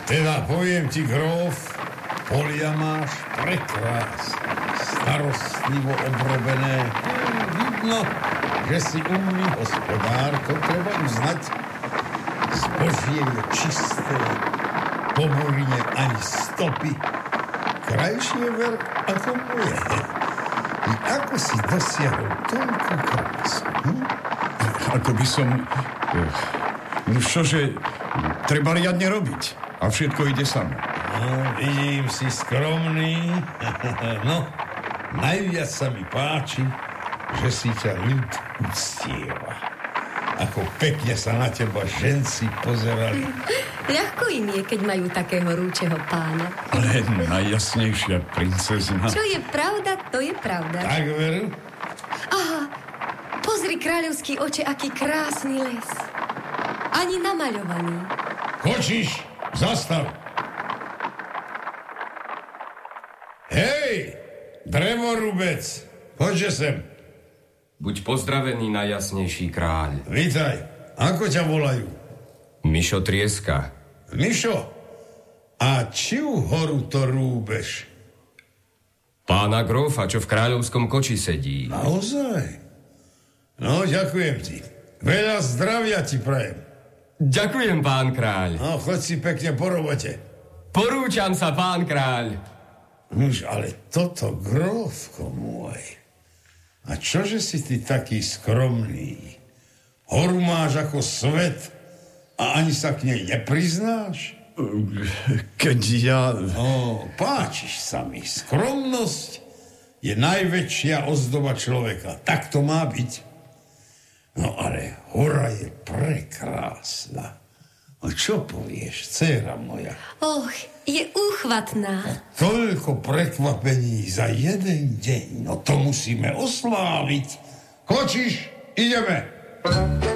Teda poviem ti, gróf, polia máš prekrásne, starostlivo obrobené. Vidno, že si umný hospodár, to treba uznať. Zbožie je čisté, po burine ani stopy. Krajšie ver ako moje. I ako si dosiahol toľko krásu? Ako by som... No čože, treba riadne robiť. A všetko ide samo. No, vidím, si skromný. No, najviac sa mi páči, že si ťa ľud uctieva. Ako pekne sa na teba ženci pozerali. Ľahko im je, keď majú takého rúčeho pána. Ale najjasnejšia princezna. Čo je pravda, to je pravda. Tak veru? Aha, pozri, kráľovský oče, aký krásny les. Ani namaľovaný. Kočiš, zastav. Hej, drevorúbec, poďže sem. Buď pozdravený, najjasnejší kráľ. Vítaj, ako ťa volajú? Mišo Trieska. Mišo, a čiu horu to rúbeš? Pána grófa, čo v kráľovskom koči sedí. Naozaj? No, ďakujem ti. Veľa zdravia ti prajem. Ďakujem, pán kráľ. No, choď si pekne po robote. Porúčam sa, pán kráľ. Nuž, ale toto, grófko môj. A čože si ty taký skromný? Horu máš ako svet a ani sa k nej nepriznáš? Keď ja... Páčiš sa mi. Skromnosť je najväčšia ozdoba človeka. Tak to má byť. No ale hora je prekrásna. No čo povieš, dcéra moja? Och, je úchvatná. Toľko prekvapení za jeden deň. No to musíme osláviť. Kočiš, ideme.